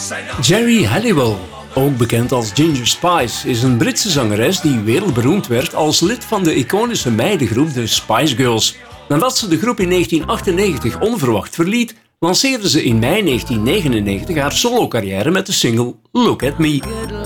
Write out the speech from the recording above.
Geri Halliwell, ook bekend als Ginger Spice, is een Britse zangeres die wereldberoemd werd als lid van de iconische meidengroep de Spice Girls. Nadat ze de groep in 1998 onverwacht verliet, lanceerde ze in mei 1999 haar solo-carrière met de single Look at Me.